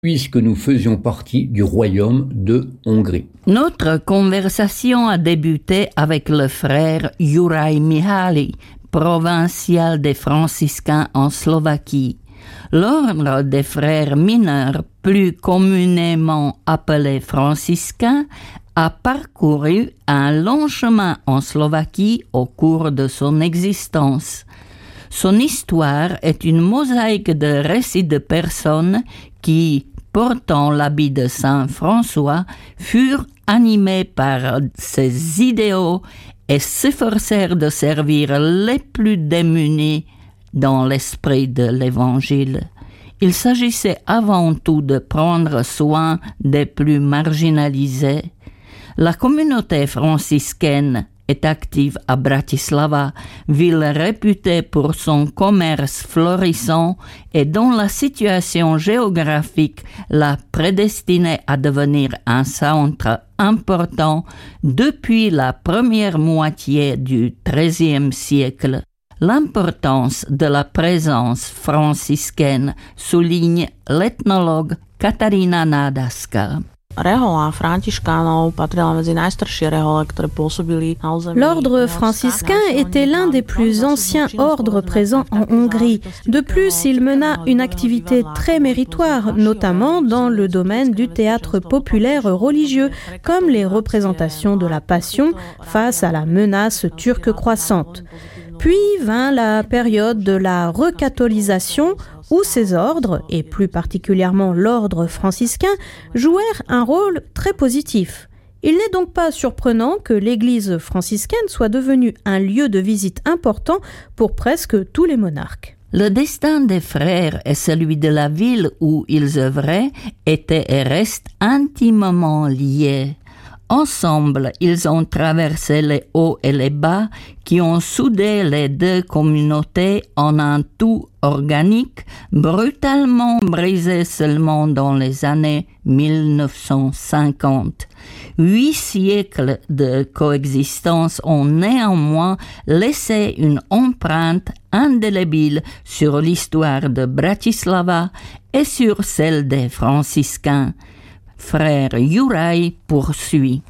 puisque nous faisions partie du royaume de Hongrie. Notre conversation a débuté avec le frère Juraj Mihály, provincial des franciscains en Slovaquie. L'ordre des frères mineurs, plus communément appelé franciscains, a parcouru un long chemin en Slovaquie au cours de son existence. Son histoire est une mosaïque de récits de personnes qui, portant l'habit de Saint François, furent animés par ses idéaux et s'efforcèrent de servir les plus démunis dans l'esprit de l'Évangile. Il s'agissait avant tout de prendre soin des plus marginalisés. La communauté franciscaine est active à Bratislava, ville réputée pour son commerce florissant et dont la situation géographique l'a prédestinée à devenir un centre important depuis la première moitié du XIIIe siècle. L'importance de la présence franciscaine souligne l'ethnologue Katarína Nádaska. L'ordre franciscain était l'un des plus anciens ordres présents en Hongrie. De plus, il mena une activité très méritoire, notamment dans le domaine du théâtre populaire religieux, comme les représentations de la Passion face à la menace turque croissante. Puis vint la période de la recatholisation où ces ordres, et plus particulièrement l'ordre franciscain, jouèrent un rôle très positif. Il n'est donc pas surprenant que l'église franciscaine soit devenue un lieu de visite important pour presque tous les monarques. Le destin des frères et celui de la ville où ils œuvraient étaient et restent intimement liés. Ensemble, ils ont traversé les hauts et les bas qui ont soudé les deux communautés en un tout organique, brutalement brisé seulement dans les années 1950. 8 siècles de coexistence ont néanmoins laissé une empreinte indélébile sur l'histoire de Bratislava et sur celle des franciscains. Frère Juraj poursuit.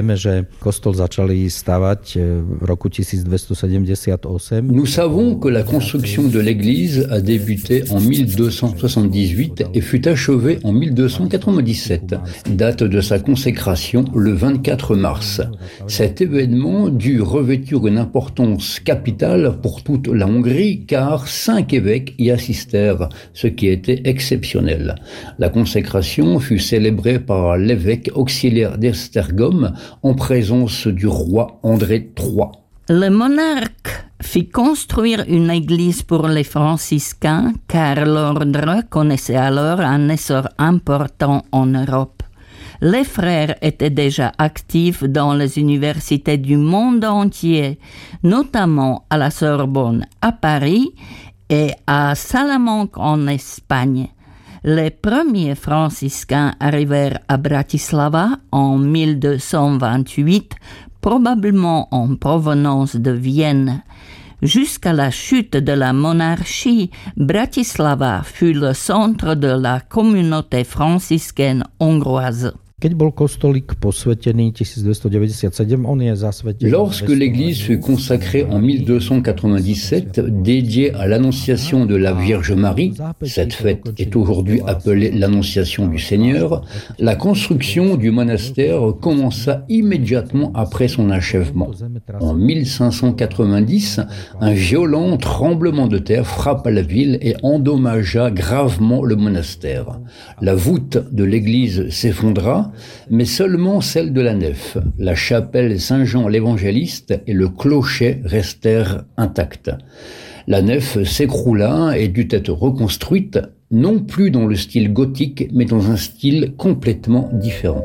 Nous savons que la construction de l'église a débuté en 1278 et fut achevée en 1297, date de sa consécration le 24 mars. Cet événement dut revêtir une importance capitale pour toute la Hongrie car 5 évêques y assistèrent, ce qui était exceptionnel. La consécration fut célébrée par l'évêque auxiliaire d'Esztergom en présence du roi André III. Le monarque fit construire une église pour les franciscains car l'ordre connaissait alors un essor important en Europe. Les frères étaient déjà actifs dans les universités du monde entier, notamment à la Sorbonne à Paris et à Salamanque en Espagne. Les premiers franciscains arrivèrent à Bratislava en 1228, probablement en provenance de Vienne. Jusqu'à la chute de la monarchie, Bratislava fut le centre de la communauté franciscaine hongroise. Lorsque l'église fut consacrée en 1297, dédiée à l'Annonciation de la Vierge Marie, cette fête est aujourd'hui appelée l'Annonciation du Seigneur, la construction du monastère commença immédiatement après son achèvement. En 1590, un violent tremblement de terre frappa la ville et endommagea gravement le monastère. La voûte de l'église s'effondra, mais seulement celle de la nef. La chapelle Saint-Jean l'Évangéliste et le clocher restèrent intacts. La nef s'écroula et dut être reconstruite, non plus dans le style gothique, mais dans un style complètement différent.